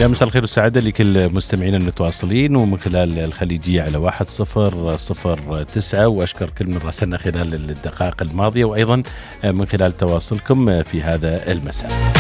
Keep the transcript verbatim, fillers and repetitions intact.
يا مساء الخير والسعادة لكل مستمعينا المتواصلين ومن خلال الخليجية على واحد صفر صفر تسعة، وأشكر كل من راسلنا خلال الدقائق الماضية وأيضا من خلال تواصلكم في هذا المساء.